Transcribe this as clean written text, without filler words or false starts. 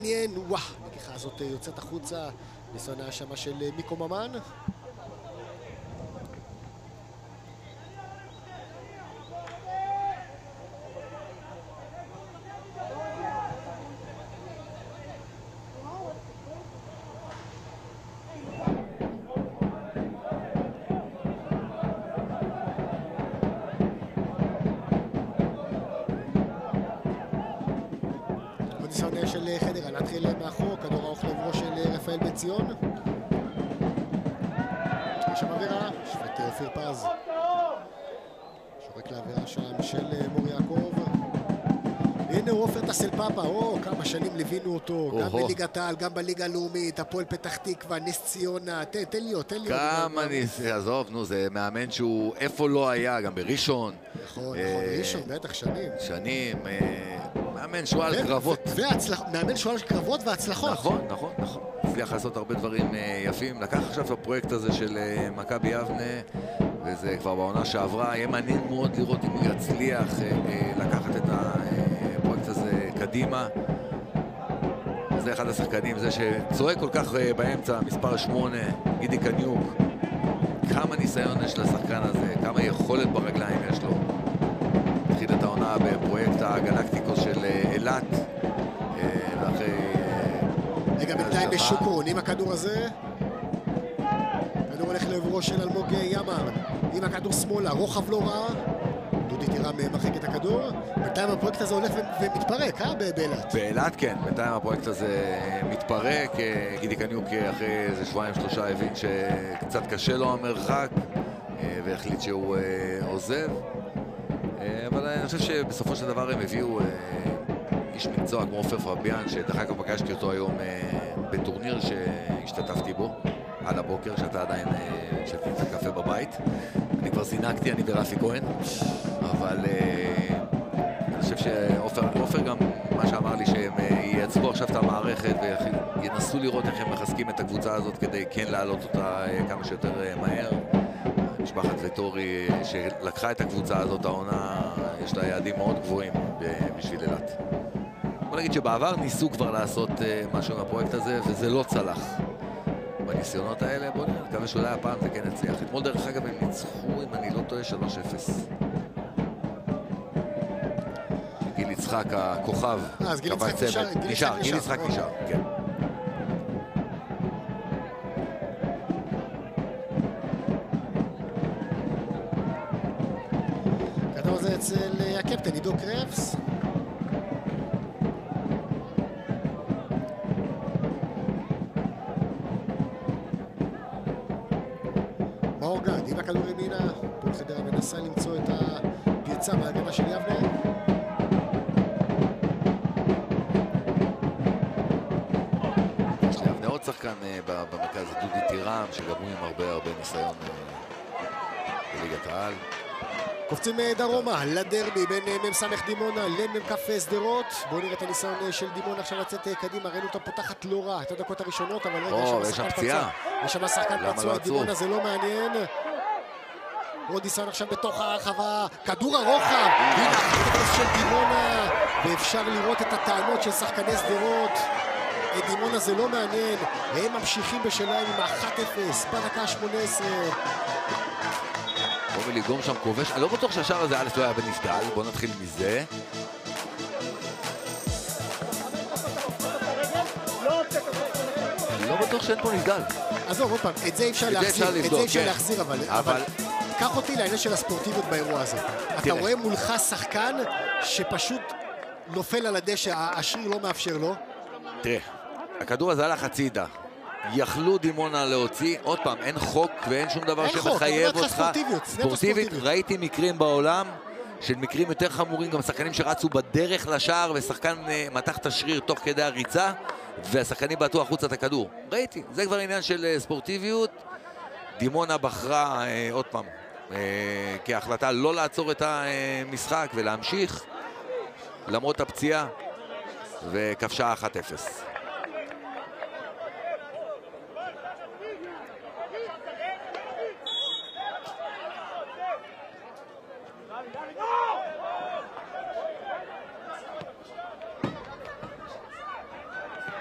וואו, הנגיחה הזאת יוצאת החוצה, ניסיון ההאשמה של מיקו ממן. ניסיון של חדרה, להתחיל מאחור, כדור ארוך לעברו של רפאל בן ציון. יש שם עבירה, שופט אופיר פז. שורק לעבירה שם של מור יעקב. הנה הוא עופר טסל פאפה, כמה שנים ליווינו אותו, גם בליגת העל, גם בליגה הלאומית, הפועל פתח תקווה, נס ציונה, תן לי עוד. כמה עזוב, נו, זה מאמן שהוא איפה לא היה, גם בראשון. נכון, בראשון, בטח, שנים. מאמן שואל קרבות. מאמן שואל קרבות והצלחות. נכון. הצליח לעשות הרבה דברים יפים. לקח עכשיו את הפרויקט הזה של מכבי יבנה, וזה כבר בעונה שעברה. יהיה מעניין מאוד לראות אם הוא יצליח לקחת את הפרויקט הזה קדימה. זה אחד השחקנים, זה שצועק כל כך באמצע, מספר 8, גידי קניוק. כמה ניסיון יש לשחקן הזה, כמה יכולת ברגליים יש לו. התחיל את העונה בפרויקט הגלקטיקוס של אילת, ואחרי... רגע, בינתיים בשוקו, עם הכדור הזה. הכדור הולך לעברו של אלמוג ימר, עם הכדור שמאלה, רוחב לא רע. דודי טירם מרחיק את הכדור. בינתיים הפרויקט הזה הולך ומתפרק, באילת? באילת כן, בינתיים הפרויקט הזה מתפרק. גידי קניוק אחרי איזה שבועיים-שלושה הבין שקצת קשה לו המרחק, והחליט שהוא עוזב. אבל אני חושב שבסופו של דבר הם הביאו איש מקצוע כמו עופר פביאן, שדרך אגב פגשתי אותו היום בטורניר שהשתתפתי בו על הבוקר, שאתה עדיין שתית את הקפה בבית. אני כבר זינקתי, אני ורפי כהן, אבל אני חושב שעופר גם מה שאמר לי שהם ייצבו עכשיו את המערכת וינסו לראות איך הם מחזקים את הקבוצה הזאת כדי כן להעלות אותה כמה שיותר מהר. משפחת וטורי שלקחה את הקבוצה הזאת, העונה יש לה יעדים מאוד גבוהים בשביל אילת. בוא נגיד שבעבר ניסו כבר לעשות משהו מהפרויקט הזה וזה לא צלח. בניסיונות האלה בוא נראה, מקווה שאולי הפעם זה כן הצליח. אתמול דרך אגב הם ניצחו, אם אני לא טועה, 3-0. גיל יצחק הכוכב, גיל יצחק נשאר, כן. זה אצל הקפטן עידו קרבס. מאורגד עם הכדור ימינה, פועל חדרה מנסה למצוא את הפרצה בהגנה של יבנה. יש ליבנה עוד שחקן במרכז, דודי טירם, שגם הוא עם הרבה ניסיון בליגת העל. קופצים דרומה לדרבי בין מ"ס דימונה למ"כ שדרות. בואו נראה את הניסיון של דימונה עכשיו לצאת קדימה. ראינו אותה פותחת לא רע את הדקות הראשונות, אבל רגע, יש שם שחקן פצוע. דימונה זה לא מעניין. עוד ניסיון עכשיו בתוך הרחבה, כדור הרוחב, הנה החטף של דימונה, ואפשר לראות את הטענות של שחקני שדרות. את דימונה זה לא מעניין, הם ממשיכים בשלהם עם 1-0 בדקה 18. בואו לגום שם כובש, אני לא בטוח שהשאר הזה א' לא היה בנבדל, בואו נתחיל מזה. אני לא בטוח שאין פה נבדל. עזוב, עוד פעם, את זה אפשר להחזיר, אבל קח אותי לעניין של הספורטיביות באירוע הזה. אתה רואה מולך שחקן שפשוט נופל על הדשא, השריר לא מאפשר לו. תראה, הכדור הזה הלך הצידה. יכלו דימונה להוציא, עוד פעם, אין חוק ואין שום דבר שמחייב אותך. ספורטיבית, ראיתי מקרים בעולם של מקרים יותר חמורים, גם שחקנים שרצו בדרך לשער ושחקן מתח את השריר תוך כדי הריצה והשחקנים בעטו החוצה את הכדור. ראיתי, זה כבר עניין של ספורטיביות. דימונה בחרה, עוד פעם, כהחלטה לא לעצור את המשחק ולהמשיך למרות הפציעה וכבשה 1-0.